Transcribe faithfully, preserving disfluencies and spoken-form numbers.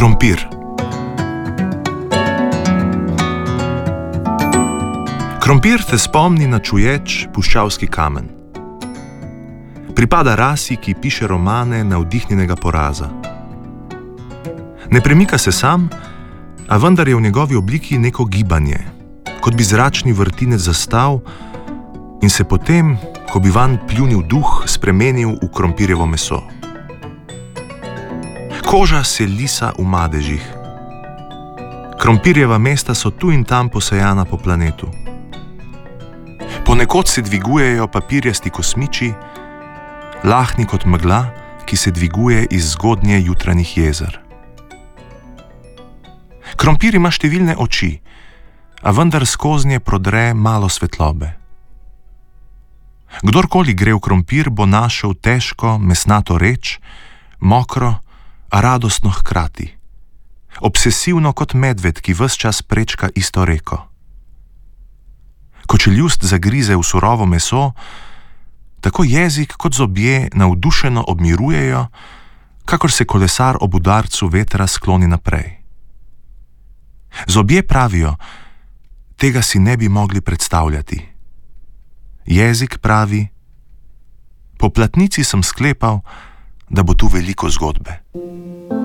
Krompir. Krompir te spomni na čuječ puščavski kamen. Pripada rasi, ki piše romane navdihnjenega poraza. Ne premika se sam, a vendar je v njegovi obliki neko gibanje, kot bi zračni vrtinec zastal in se potem, ko bi vanj pljunil duh, spremenil v krompirjevo meso. Koža se lisa v madežih. Krompirjeva mesta so tu in tam posejana po planetu. Ponekod se dvigujejo papirjasti kosmiči, lahni kot megla, ki se dviguje iz zgodnje jutranjih jezer. Krompir ima številne oči, a vendar skoznje prodre malo svetlobe. Kdorkoli gre v krompir, bo našel težko, mesnato reč, mokro, a radostno hkrati. Obsesivno kot medved, ki ves čas prečka isto reko. Ko čeljust zagrize v surovo meso, tako jezik kot zobje navdušeno obmirujejo, kakor se kolesar ob udarcu vetra skloni naprej. Zobje pravijo, tega si ne bi mogli predstavljati. Jezik pravi, po platnici sem sklepal, da bo tu veliko zgodbe.